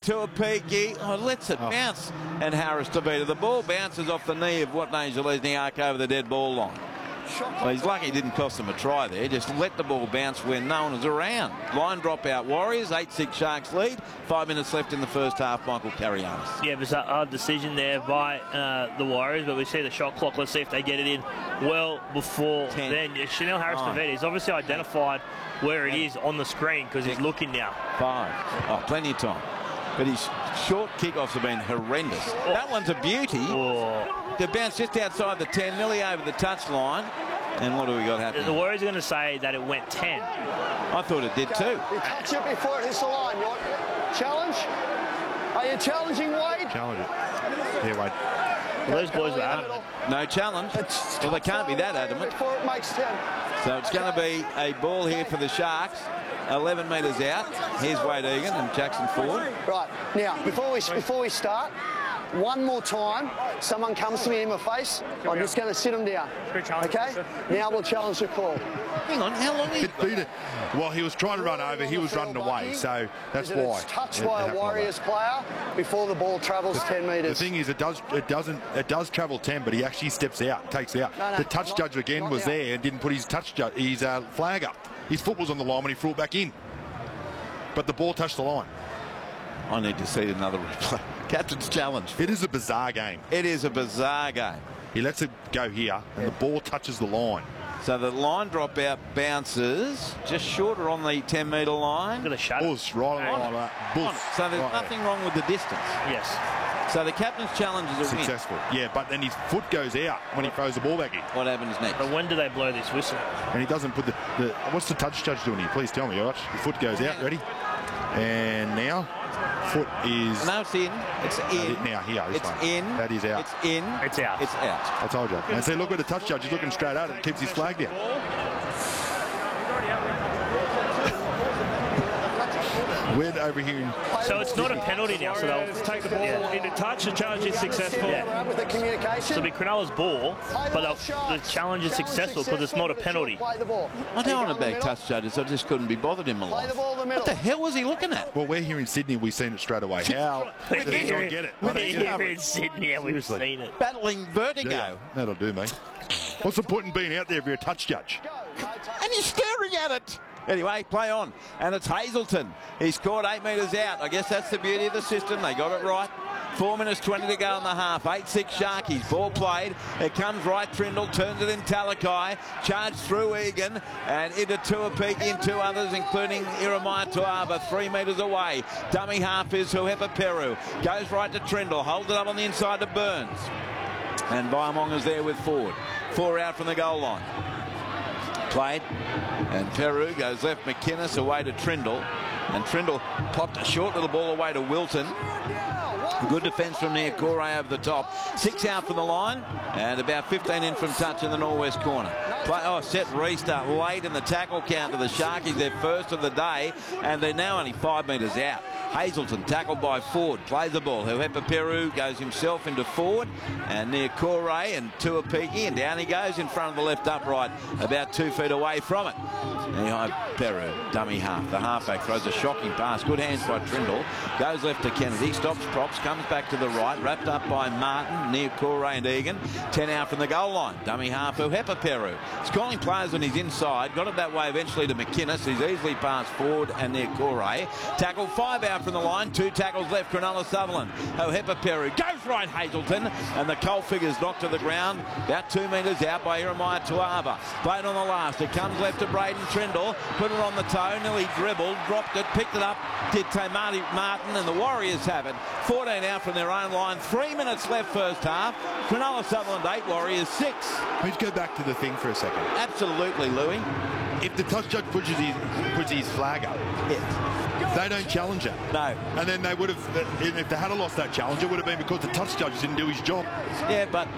Tuapiki lets it bounce, and Harris to beat it. The ball bounces off the knee of what names Lesniak over the dead ball line. Well, he's lucky it didn't cost him a try there. Just let the ball bounce when no one is around. Line drop out Warriors. 8-6 Sharks lead. 5 minutes left in the first half. Michael Carianis. Yeah, it was a hard decision there by the Warriors, but we see the shot clock. Let's see if they get it in well before 10. Then. Chanel Harris-Tavita has obviously identified where it is on the screen because he's looking now. 5. Oh, plenty of time. But his short kickoffs have been horrendous. Oh. That one's a beauty. Oh. The bounce just outside the 10, nearly over the touchline. And what do we got happening? The Warriors are going to say that it went 10. I thought it did too. You touch it before it hits the line. You want challenge? Are you challenging Wade? Challenge it. Here, Wade. Well, those boys were adamant. No challenge. Well, they can't be that adamant. Before it makes 10. So it's going to be a ball here for the Sharks. 11 metres out. Here's Wade Egan and Jackson Ford. Right, now, before we start, one more time, someone comes to me in my face, I'm just going to sit them down. Okay? Now we'll challenge the call. Hang on, how long is it? Well, he was trying to run over, he was running away, so that's why. It's touched by a Warriors player before the ball travels 10 metres. The thing is, it does travel 10, but he actually steps out, takes out. No, the touch judge again was there and didn't put his flag up. His foot was on the line when he threw it back in. But the ball touched the line. I need to see another replay. Captain's challenge. It is a bizarre game. It is a bizarre game. He lets it go here, and the ball touches the line. So the line dropout bounces just shorter on the 10-metre line. Got a shot. Buzz, right on that. Buzz. So there's nothing wrong with the distance. Yes. So the captain's challenge is a successful. Yeah, but then his foot goes out when he throws the ball back in. What happens next? But when do they blow this whistle? And he doesn't put the what's the touch judge doing here? Please tell me, Arch. The foot goes out. Ready? And now, foot is. No, it's in. It's in. Now here. It's in. That is out. It's in. It's out. It's out. I told you. And see, look at the touch judge. He's looking straight at it. Keeps his flag down. We're over here. So it's not a penalty now. So they'll take the ball into touch. The challenge is successful. Yeah. With the communication. So it'll be Cronulla's ball, but the challenge is successful because it's not a penalty. I don't want to bag touch judges. I just couldn't be bothered in my life. What the hell was he looking at? Well, we're here in Sydney. We've seen it straight away. How? I don't get it. We're here in Sydney and we've seen it. Battling vertigo. Yeah, that'll do, mate. What's the point in being out there if you're a touch judge? And he's staring at it. Anyway, play on. And it's Hazelton. He scored 8 metres out. I guess that's the beauty of the system. They got it right. 4 minutes 20 to go in the half. 8-6 Sharkies. Ball played. It comes right. Trindle turns it in Talakai. Charged through Egan and into Tuapiki and 2 others, including Iremaya Tuaba, 3 metres away. Dummy half is Huepa Peru. Goes right to Trindle. Holds it up on the inside to Burns. And Viamonga's there with Ford. 4 out from the goal line. Played, and Peru goes left. McInnes away to Trindle, and Trindle popped a short little ball away to Wilton. Good defence from Niokore over the top. 6 out from the line, and about 15 in from touch in the northwest corner. Set restart late in the tackle count to the Sharkies, their first of the day, and they're now only 5 metres out. Hazelton tackled by Ford, plays the ball. Huepa Peru goes himself into Ford, and Niokore and Tuapiki, and down he goes in front of the left upright, about 2 feet away from it. Now Peru, dummy half. The halfback throws a shocking pass. Good hands by Trindle. Goes left to Kennedy, stops props, comes back to the right, wrapped up by Martin, Niokore and Egan. 10 out from the goal line. Dummy half Huepa Peru. He's calling players on his inside. Got it that way eventually to McInnes. He's easily passed Ford and Niokore. Tackle 5 out from the line. 2 tackles left. Cronulla Sutherland. Huepa Peru goes right Hazelton, and the Colt figures knocked to the ground about 2 metres out by Iremaya Tuaba. Played on the last. It comes left to Braden Trindle. Put it on the toe. Nearly dribbled. Dropped it. Picked it up. Did Tamati Martin, and the Warriors have it. 14 out from their own line. 3 minutes left first half. Cronulla Sutherland 8, Warriors 6. Let's go back to the thing for a second. Absolutely, Louis. If the touch judge puts his flag up, they don't challenge it. No. And then they would have, if they had lost that challenge, it would have been because the touch judge didn't do his job. Yeah, but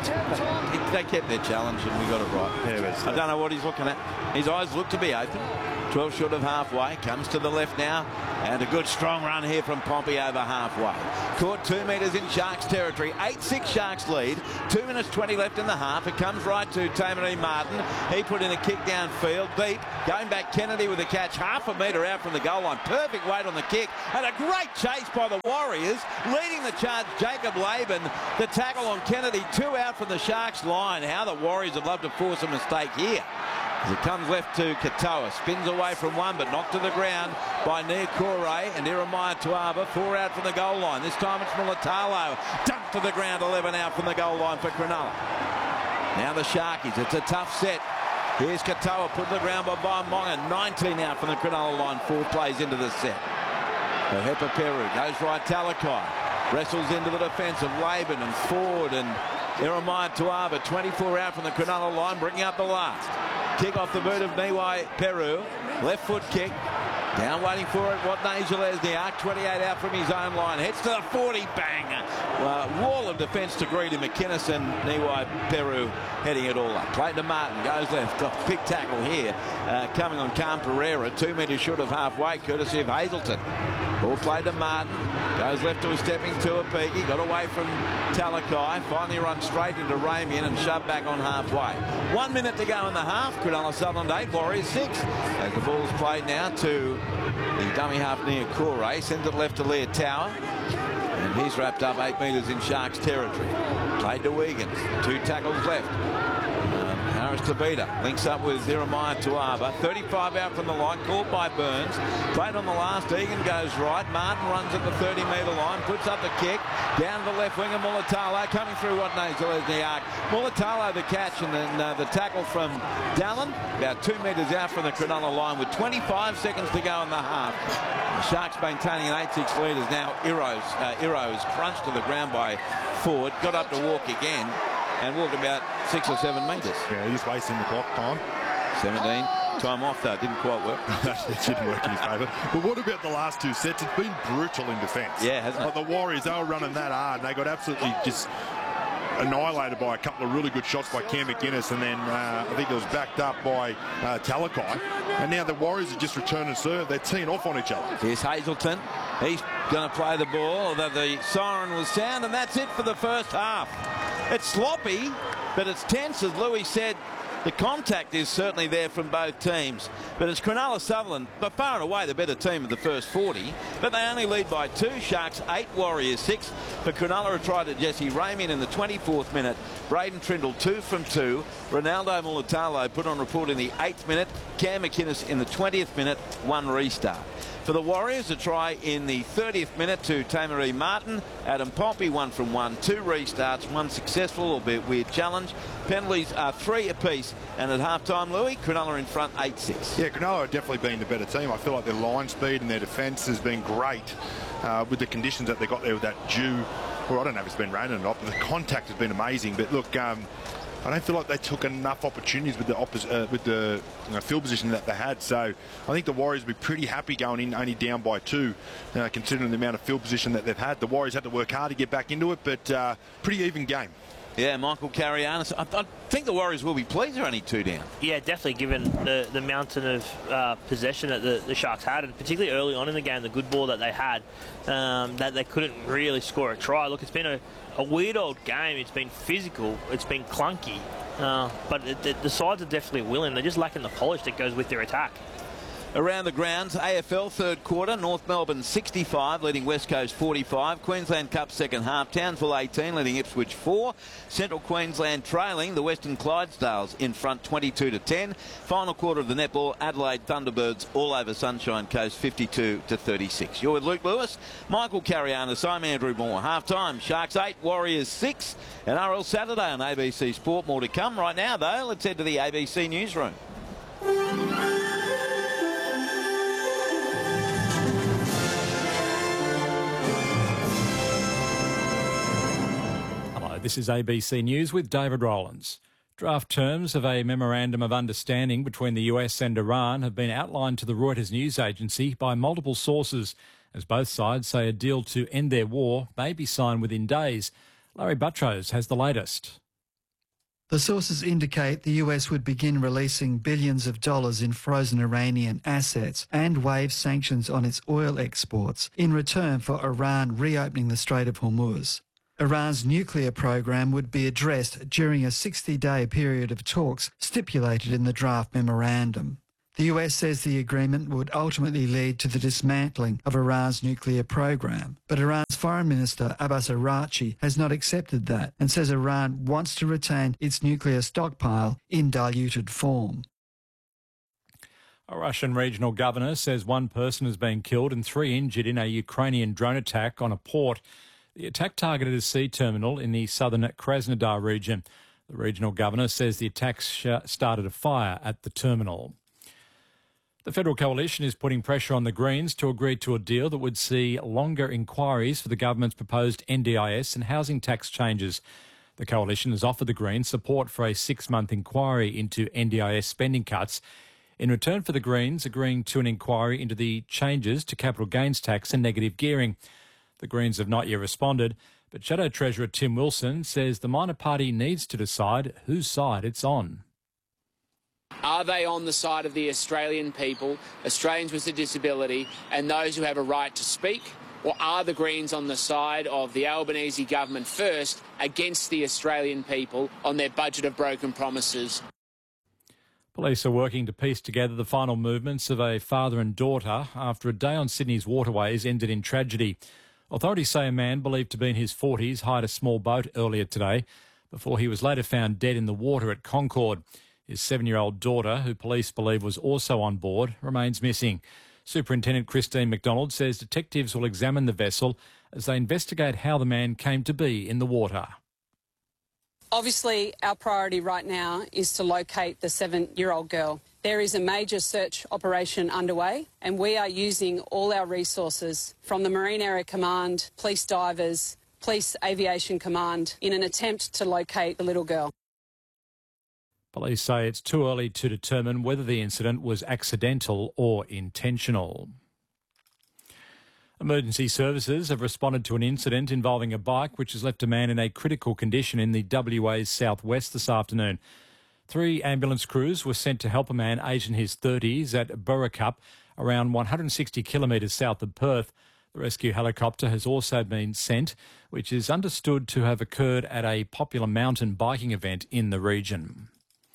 they kept their challenge and we got it right. Yeah, I don't know what he's looking at. His eyes look to be open. 12 short of halfway. Comes to the left now. And a good strong run here from Pompey over halfway. Caught 2 metres in Sharks territory. 8-6 Sharks lead. 2 minutes 20 left in the half. It comes right to Tamaree Martin. He put in a kick downfield. Deep. Going back Kennedy with a catch. Half a metre out from the goal line. Perfect weight on the kick. And a great chase by the Warriors. Leading the charge, Jacob Laban. The tackle on Kennedy. 2 out from the Sharks line. How the Warriors would love to force a mistake here. As it comes left to Katoa, spins away from one but knocked to the ground by Niokore and Iremaya Tuaba. 4 out from the goal line. This time it's Mulatalo. Dumped to the ground, 11 out from the goal line for Cronulla. Now the Sharkies, it's a tough set. Here's Katoa put to the ground by Monga. 19 out from the Cronulla line, 4 plays into the set. So Hepa Peru goes right Talakai. Wrestles into the defence of Laban and Ford and Iremaya Tuaba. 24 out from the Cronulla line, bringing up the last. Kick off the boot of Niwai Peru. Left foot kick. Down waiting for it, Watney Zelezniak. 28 out from his own line. Heads to the 40. Bang. Wall of defence to Greedy McInnes and Niwai Peru heading it all up. Played to Martin. Goes left. Got big tackle here. Coming on Cam Pereira. 2 metres short of halfway, courtesy of Hazelton. Ball played to Martin. Goes left to a stepping Tuapiki. Got away from Talakai. Finally run straight into Ramian and shoved back on halfway. 1 minute to go in the half. Cronulla Sutherland 8, Warriors 6. As the ball's played now to the dummy half Niokore. Sends it left to Leah Tower. And he's wrapped up 8 metres in Sharks territory. Played to Wiggins. 2 tackles left. Harris Tabita links up with Iremaya Tuaba. 35 out from the line, caught by Burns. Played on the last. Egan goes right. Martin runs at the 30-metre line, puts up the kick. Down to the left wing of Mulatalo, coming through Watney Zelezniak. Mulatalo the catch, and then the tackle from Dallin. About 2 metres out from the Cronulla line with 25 seconds to go in the half. The Sharks maintaining an 8-6 lead as now Iro is crunched to the ground by Ford. Got up to walk again. And walked about 6 or 7 metres. Yeah, he's wasting the clock time. 17. Time off, though. Didn't quite work. It didn't work in his favour. But what about the last 2 sets? It's been brutal in defence. Yeah, hasn't it? Like the Warriors, they were running that hard, and they got absolutely just annihilated by a couple of really good shots by Cam McInnes, and then I think it was backed up by Talakai. And now the Warriors are just return and serve. They're teeing off on each other. Here's Hazelton. He's going to play the ball, although the siren will sound, and that's it for the first half. It's sloppy, but it's tense, as Louis said. The contact is certainly there from both teams, but it's Cronulla Sutherland, by far and away the better team of the first 40, but they only lead by 2. Sharks 8, Warriors 6. For Cronulla, a try to Jesse Ramian in the 24th minute. Braden Trindle 2 from 2. Ronaldo Mulatalo put on report in the 8th minute. Cam McInnes in the 20th minute. 1 restart. For the Warriors, a try in the 30th minute to Tamaree Martin. Adam Pompey 1 from 1. 2 restarts, 1 successful, albeit weird challenge. Penalties are 3 apiece. And at half-time, Louis, Cronulla in front 8-6. Yeah, Cronulla have definitely been the better team. I feel like their line speed and their defence has been great with the conditions that they got there with that dew. Well, I don't know if it's been raining or not, but the contact has been amazing. But look, I don't feel like they took enough opportunities with the field position that they had. So I think the Warriors will be pretty happy going in only down by 2, considering the amount of field position that they've had. The Warriors had to work hard to get back into it, but pretty even game. Yeah, Michael Carianis. I think the Warriors will be pleased they're only 2 down. Yeah, definitely, given the mountain of possession that the Sharks had, and particularly early on in the game, the good ball that they had, that they couldn't really score a try. Look, it's been a weird old game. It's been physical. It's been clunky. But the sides are definitely willing. They're just lacking the polish that goes with their attack. Around the grounds, AFL third quarter, North Melbourne 65, leading West Coast 45. Queensland Cup second half, Townsville 18, leading Ipswich 4. Central Queensland trailing the Western Clydesdales in front 22-10. Final quarter of the netball, Adelaide Thunderbirds all over Sunshine Coast 52-36. You're with Luke Lewis, Michael Carianis, I'm Andrew Moore. Half time, Sharks 8, Warriors 6. And RL Saturday on ABC Sport. More to come. Right now, though, let's head to the ABC newsroom. This is ABC News with David Rowlands. Draft terms of a memorandum of understanding between the US and Iran have been outlined to the Reuters news agency by multiple sources, as both sides say a deal to end their war may be signed within days. Larry Buttrose has the latest. The sources indicate the US would begin releasing billions of dollars in frozen Iranian assets and waive sanctions on its oil exports in return for Iran reopening the Strait of Hormuz. Iran's nuclear program would be addressed during a 60-day period of talks stipulated in the draft memorandum. The US says the agreement would ultimately lead to the dismantling of Iran's nuclear program, but Iran's Foreign Minister Abbas Araghchi has not accepted that and says Iran wants to retain its nuclear stockpile in diluted form. A Russian regional governor says one person has been killed and 3 injured in a Ukrainian drone attack on a port. The attack targeted a sea terminal in the southern Krasnodar region. The regional governor says the attack started a fire at the terminal. The Federal Coalition is putting pressure on the Greens to agree to a deal that would see longer inquiries for the government's proposed NDIS and housing tax changes. The Coalition has offered the Greens support for a 6-month inquiry into NDIS spending cuts in return for the Greens agreeing to an inquiry into the changes to capital gains tax and negative gearing. The Greens have not yet responded, but Shadow Treasurer Tim Wilson says the minor party needs to decide whose side it's on. Are they on the side of the Australian people, Australians with a disability and those who have a right to speak? Or are the Greens on the side of the Albanese government first against the Australian people on their budget of broken promises? Police are working to piece together the final movements of a father and daughter after a day on Sydney's waterways ended in tragedy. Authorities say a man believed to be in his 40s hired a small boat earlier today before he was later found dead in the water at Concord. His 7-year-old daughter, who police believe was also on board, remains missing. Superintendent Christine McDonald says detectives will examine the vessel as they investigate how the man came to be in the water. Obviously, our priority right now is to locate the 7-year-old girl. There is a major search operation underway and we are using all our resources from the Marine Area Command, Police Divers, Police Aviation Command in an attempt to locate the little girl. Police say it's too early to determine whether the incident was accidental or intentional. Emergency services have responded to an incident involving a bike which has left a man in a critical condition in the WA's southwest this afternoon. 3 ambulance crews were sent to help a man aged in his 30s at Burracup, around 160 kilometres south of Perth. The rescue helicopter has also been sent, which is understood to have occurred at a popular mountain biking event in the region.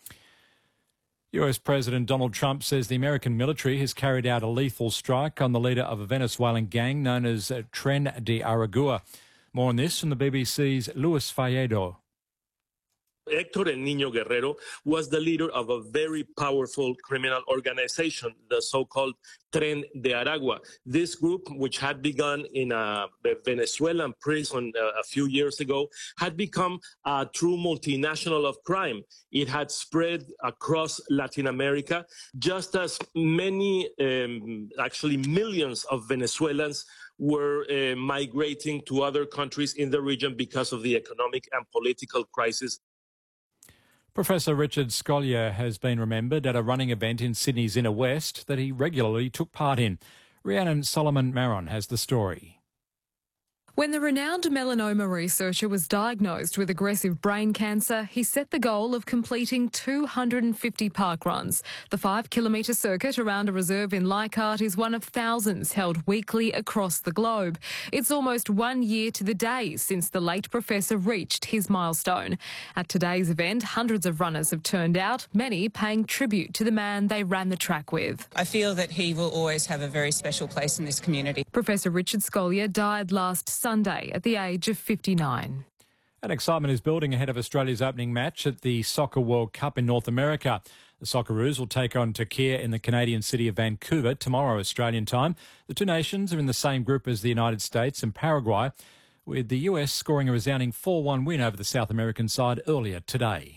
US President Donald Trump says the American military has carried out a lethal strike on the leader of a Venezuelan gang known as Tren de Aragua. More on this from the BBC's Luis Falledo. Héctor El Niño Guerrero was the leader of a very powerful criminal organization, the so-called Tren de Aragua. This group, which had begun in a Venezuelan prison a few years ago, had become a true multinational of crime. It had spread across Latin America, just as many, actually millions of Venezuelans were migrating to other countries in the region because of the economic and political crisis. Professor Richard Scolyer has been remembered at a running event in Sydney's inner west that he regularly took part in. Rhiannon Solomon-Maron has the story. When the renowned melanoma researcher was diagnosed with aggressive brain cancer, he set the goal of completing 250 park runs. The 5-kilometre circuit around a reserve in Leichhardt is one of thousands held weekly across the globe. It's almost 1 year to the day since the late professor reached his milestone. At today's event, hundreds of runners have turned out, many paying tribute to the man they ran the track with. I feel that he will always have a very special place in this community. Professor Richard Scolyer died last Sunday at the age of 59. And excitement is building ahead of Australia's opening match at the Soccer World Cup in North America. The Socceroos will take on Turkey in the Canadian city of Vancouver tomorrow Australian time. The two nations are in the same group as the United States and Paraguay, with the US scoring a resounding 4-1 win over the South American side earlier today.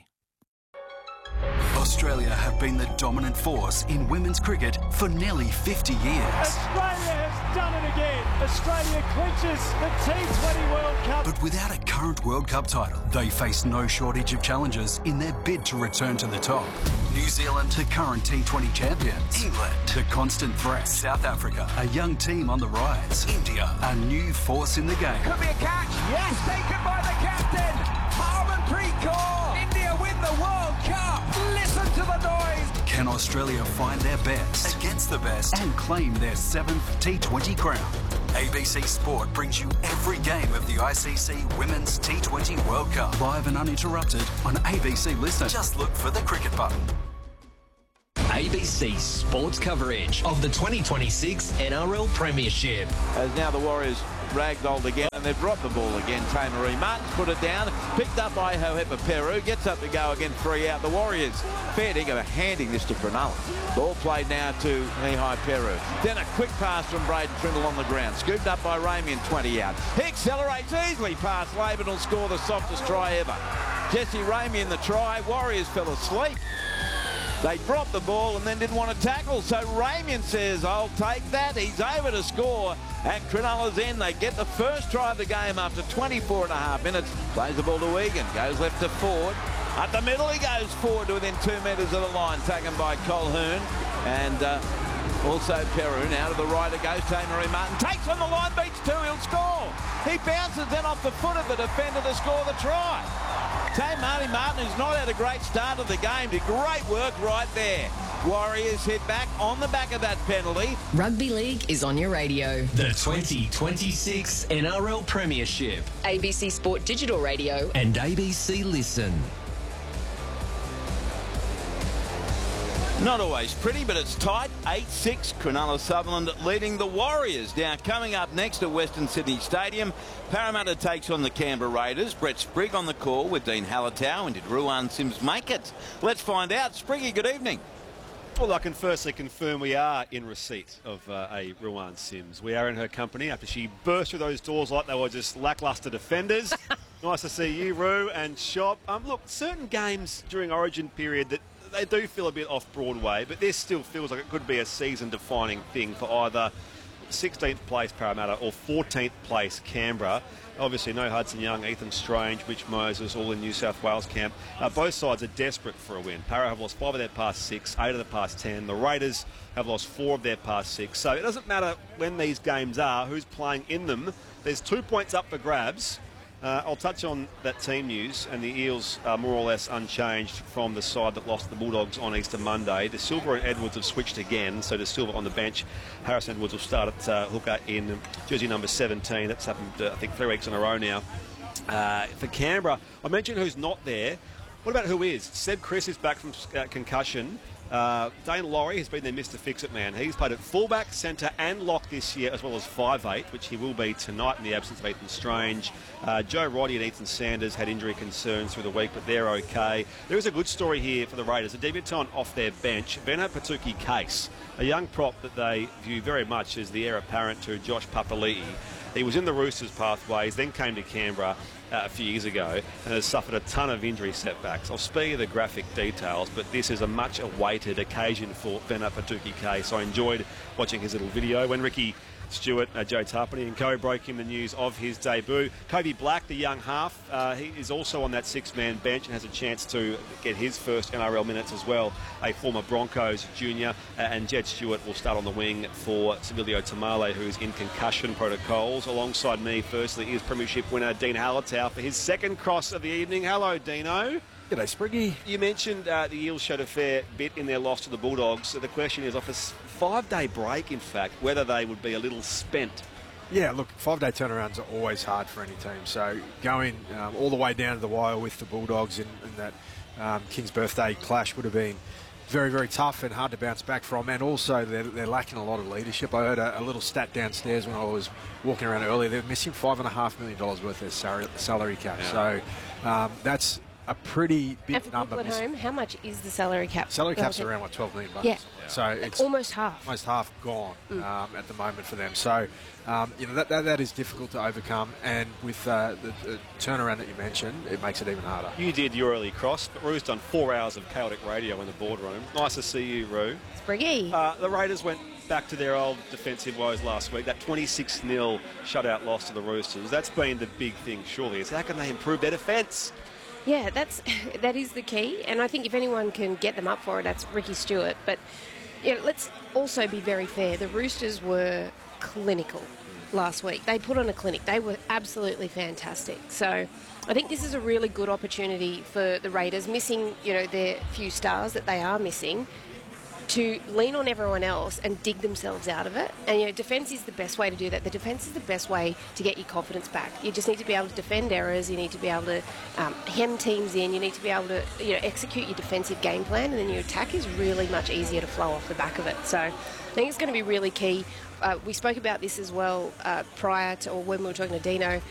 Australia have been the dominant force in women's cricket for nearly 50 years. Australia has done it again. Australia clinches the T20 World Cup. But without a current World Cup title, they face no shortage of challenges in their bid to return to the top. New Zealand, the current T20 champions. England, the constant threat. South Africa, a young team on the rise. India, a new force in the game. Could be a catch. Yes, taken by the captain, Harmanpreet Kaur. India win the World Cup. Listen to the noise. Can Australia find their best against the best and claim their 7th T20 crown? ABC Sport brings you every game of the ICC Women's T20 World Cup, live and uninterrupted on ABC Listen. Just look for the cricket button. ABC Sports coverage of the 2026 NRL Premiership. As now the Warriors ragdolled again, and they've dropped the ball again. Tamaree Martin put it down, picked up by Hohepa Peru, gets up to go again, 3 out. The Warriors, fair dinkum, are handing this to Cronulla. Ball played now to Mihai Peru. Then a quick pass from Braden Trindle on the ground, scooped up by Ramien, 20 out. He accelerates easily past Laban, will score the softest try ever. Jesse Ramien the try. Warriors fell asleep. They dropped the ball and then didn't want to tackle. So Ramien says, I'll take that. He's over to score. And Cronulla's in. They get the first try of the game after 24.5 minutes. Plays the ball to Egan. Goes left to Ford. At the middle he goes forward to within 2 metres of the line. Taken by Colquhoun. And also Peru. Now to the right it goes. Tamaree Martin takes on the line. Beats 2. He'll score. He bounces then off the foot of the defender to score the try. Tamaree Martin, who's not had a great start of the game, did great work right there. Warriors hit back on the back of that penalty. Rugby League is on your radio. The 2026 NRL Premiership. ABC Sport Digital Radio. And ABC Listen. Not always pretty, but it's tight. 8-6, Cronulla Sutherland leading the Warriors. Now, coming up next at Western Sydney Stadium, Parramatta takes on the Canberra Raiders. Brett Sprigg on the call with Dean Hallertau. And did Ruan Sims make it? Let's find out. Spriggy, good evening. Well, I can firstly confirm we are in receipt of a Ruan Sims. We are in her company after she burst through those doors like they were just lacklustre defenders. Nice to see you, Roo, and Shop. Look, certain games during Origin period that they do feel a bit off Broadway, but this still feels like it could be a season-defining thing for either 16th place Parramatta or 14th place Canberra. Obviously, no Hudson Young, Ethan Strange, Mitch Moses, all in New South Wales camp. Both sides are desperate for a win. Parra have lost 5 of their past 6, 8 of the past 10. The Raiders have lost 4 of their past 6. So it doesn't matter when these games are, who's playing in them. There's 2 points up for grabs. I'll touch on that team news, and the Eels are more or less unchanged from the side that lost the Bulldogs on Easter Monday. De Silva and Edwards have switched again, so De Silva on the bench. Harris Edwards will start at hooker in jersey number 17. That's happened, I think, 3 weeks in a row now. For Canberra, I mentioned who's not there. What about who is? Seb Chris is back from concussion. Dane Laurie has been their Mr. Fix-It man. He's played at fullback, centre and lock this year, as well as 5'8", which he will be tonight in the absence of Ethan Strange. Joe Roddy and Ethan Sanders had injury concerns through the week, but they're okay. There is a good story here for the Raiders. A debutant off their bench, Beno Patuki-Case, a young prop that they view very much as the heir apparent to Josh Papali'i. He was in the Roosters pathways, then came to Canberra a few years ago and has suffered a ton of injury setbacks. I'll spare you the graphic details, but this is a much awaited occasion for Beno Patuki-Case. I enjoyed watching his little video when Ricky Stewart, Joe Tarpany and co broke him the news of his debut. Kobe Black, the young half, he is also on that 6-man bench and has a chance to get his first NRL minutes as well. A former Broncos junior, and Jed Stewart will start on the wing for Civilio Tamale, who's in concussion protocols. Alongside me, firstly, is Premiership winner Dean Hallertau for his second cross of the evening. Hello, Dino. G'day, Spriggy. You mentioned the Eels showed a fair bit in their loss to the Bulldogs. So the question is, off a 5-day break, in fact, whether they would be a little spent. Yeah, look, 5-day turnarounds are always hard for any team. So going all the way down to the wire with the Bulldogs in that King's birthday clash would have been very, very tough and hard to bounce back from. And also, they're lacking a lot of leadership. I heard a little stat downstairs when I was walking around earlier. They're missing $5.5 million worth of salary cap. Yeah. So that's a pretty big and for number. People at home, how much is the salary cap? Salary cap's around like $12 million. Yeah. So it's almost half. Almost half gone at the moment for them. So you know that is difficult to overcome, and with the turnaround that you mentioned, it makes it even harder. You did your early cross, but Roo's done 4 hours of chaotic radio in the boardroom. Nice to see you, Roo. Spriggy. The Raiders went back to their old defensive woes last week. That 26-0 shutout loss to the Roosters. That's been the big thing, surely. Is how can they improve their defence? Yeah, that is the key, and I think if anyone can get them up for it, that's Ricky Stewart. But you know, let's also be very fair. The Roosters were clinical last week. They put on a clinic. They were absolutely fantastic. So I think this is a really good opportunity for the Raiders, missing, their few stars that they are missing, to lean on everyone else and dig themselves out of it. And, defence is the best way to do that. The defence is the best way to get your confidence back. You just need to be able to defend errors. You need to be able to hem teams in. You need to be able to, execute your defensive game plan, and then your attack is really much easier to flow off the back of it. So I think it's going to be really key. We spoke about this as well prior to, or when we were talking to Dino,